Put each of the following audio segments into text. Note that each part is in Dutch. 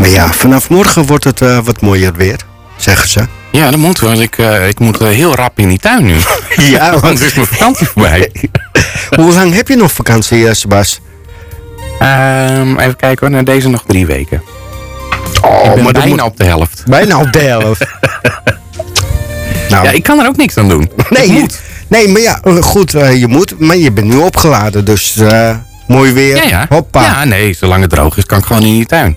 Maar ja, vanaf morgen wordt het wat mooier weer, zeggen ze. Ja, dat moet, want ik moet heel rap in die tuin nu. Ja, Want want er is mijn vakantie voorbij. hoe lang heb je nog vakantie, Sebas? Even kijken hoor, naar deze nog 3 weken. Oh, Ik ben maar bijna op de helft. bijna op de helft. Nou, Ja, ik kan er ook niks aan doen. nee, maar ja, goed, je moet. Maar je bent nu opgeladen, dus mooi weer. Ja. Hoppa. Ja, nee, zolang het droog is, kan ik gewoon in die tuin.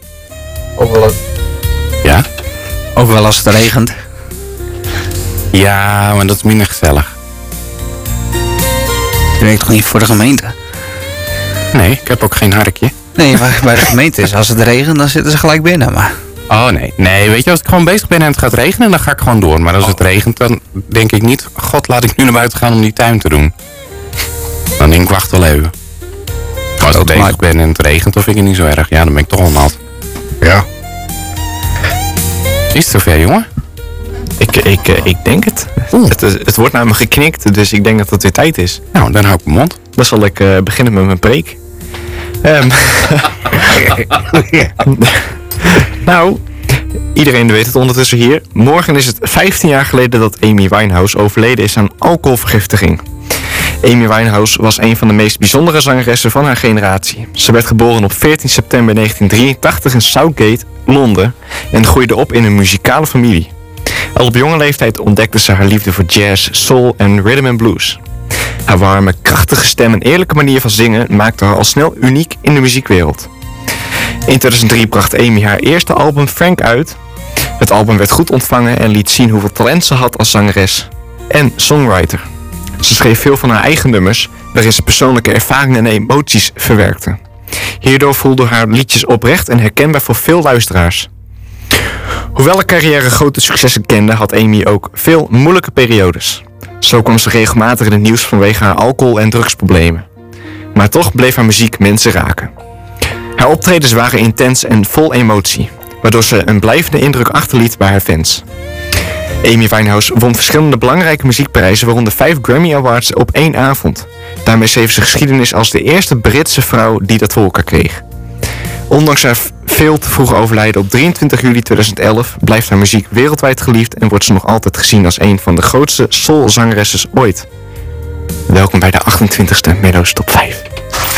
Ja? Ook wel als het regent. Ja, maar dat is minder gezellig. Je werkt toch niet voor de gemeente? Nee, ik heb ook geen harkje. Nee, maar bij de gemeente is als het regent, dan zitten ze gelijk binnen. Maar Oh nee, weet je, als ik gewoon bezig ben en het gaat regenen, dan ga ik gewoon door. Maar als het regent, dan denk ik niet, god, laat ik nu naar buiten gaan om die tuin te doen. Dan denk ik, wacht wel even. Maar als ik bezig ben en het regent, dan vind ik het niet zo erg. Ja, dan ben ik toch al nat. Ja. Is het zover, jongen? Ik denk het. Het wordt naar me geknikt, dus ik denk dat het weer tijd is. Nou, dan hou ik mijn mond. Dan zal ik beginnen met mijn preek. Nou, iedereen weet het ondertussen hier. Morgen is het 15 jaar geleden dat Amy Winehouse overleden is aan alcoholvergiftiging. Amy Winehouse was een van de meest bijzondere zangeressen van haar generatie. Ze werd geboren op 14 september 1983 in Southgate, Londen en groeide op in een muzikale familie. Al op jonge leeftijd ontdekte ze haar liefde voor jazz, soul en rhythm and blues. Haar warme, krachtige stem en eerlijke manier van zingen maakte haar al snel uniek in de muziekwereld. In 2003 bracht Amy haar eerste album Frank uit. Het album werd goed ontvangen en liet zien hoeveel talent ze had als zangeres en songwriter. Ze schreef veel van haar eigen nummers, waarin ze persoonlijke ervaringen en emoties verwerkte. Hierdoor voelden haar liedjes oprecht en herkenbaar voor veel luisteraars. Hoewel haar carrière grote successen kende, had Amy ook veel moeilijke periodes. Zo kwam ze regelmatig in het nieuws vanwege haar alcohol- en drugsproblemen. Maar toch bleef haar muziek mensen raken. Haar optredens waren intens en vol emotie, waardoor ze een blijvende indruk achterliet bij haar fans. Amy Winehouse won verschillende belangrijke muziekprijzen, waaronder 5 Grammy Awards op 1 avond. Daarmee schreef ze geschiedenis als de eerste Britse vrouw die dat voor elkaar kreeg. Ondanks haar veel te vroeg overlijden op 23 juli 2011 blijft haar muziek wereldwijd geliefd en wordt ze nog altijd gezien als een van de grootste soulzangeressen ooit. Welkom bij de 28e Meadows Top 5.